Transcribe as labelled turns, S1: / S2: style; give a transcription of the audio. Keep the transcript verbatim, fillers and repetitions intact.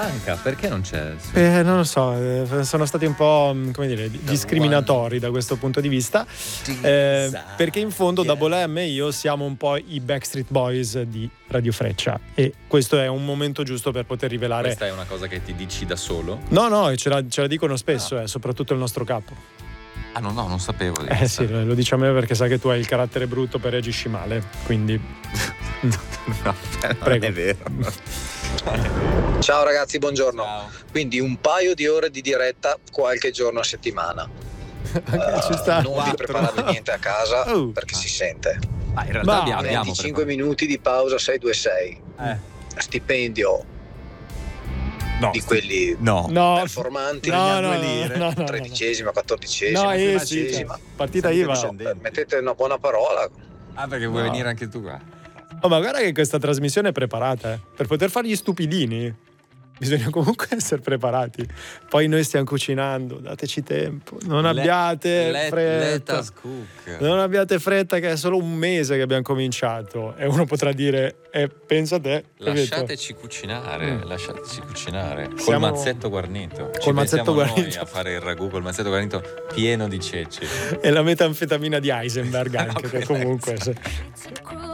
S1: manca, perché non c'è?
S2: Eh, non lo so, eh, sono stati un po', come dire, discriminatori da questo punto di vista, eh, perché in fondo Double M e io siamo un po' i Backstreet Boys di Radio Freccia, e questo è un momento giusto per poter rivelare.
S1: Questa è una cosa che ti dici da solo?
S2: No, no, ce la, ce la dicono spesso, ah. eh, soprattutto il nostro capo.
S1: Ah no, no, non sapevo di
S2: Eh sì, lo dice a me perché sa che tu hai il carattere brutto, per reagisci male, quindi
S1: no,
S2: prego.
S1: È vero.
S3: Ciao ragazzi, buongiorno.
S1: Ciao.
S3: Quindi un paio di ore di diretta qualche giorno a settimana.
S2: uh, Ci sta.
S3: Non vi preparate niente a casa
S2: uh.
S3: perché si sente.
S1: Ah, in realtà abbiamo, abbiamo
S3: venticinque minuti di pausa sei due sei.
S1: Eh.
S3: Stipendio
S1: no,
S3: di quelli
S2: no. No.
S3: performanti,
S2: no, no,
S3: due
S2: no,
S3: lire,
S2: no, no,
S3: tredicesima, quattordicesima,
S2: no, eh,
S3: quindicesima.
S2: sì, partita I V A.
S3: No, mettete una buona parola.
S1: Ah, perché vuoi
S2: no.
S1: venire anche tu qua?
S2: Oh, ma guarda che questa trasmissione è preparata, eh. Per poter fare gli stupidini bisogna comunque essere preparati. Poi noi stiamo cucinando, dateci tempo, non
S1: let,
S2: abbiate
S1: let,
S2: fretta.
S1: Let us cook.
S2: Non abbiate fretta, che è solo un mese che abbiamo cominciato, e uno potrà dire eh, pensa a te.
S1: Lasciateci cucinare, mm. lasciateci cucinare. Col
S2: Siamo...
S1: mazzetto guarnito.
S2: Col
S1: Ci
S2: mazzetto guarnito.
S1: Noi a fare il ragù col mazzetto guarnito pieno di ceci.
S2: E la metanfetamina di Heisenberg anche,
S1: no,
S2: che comunque se...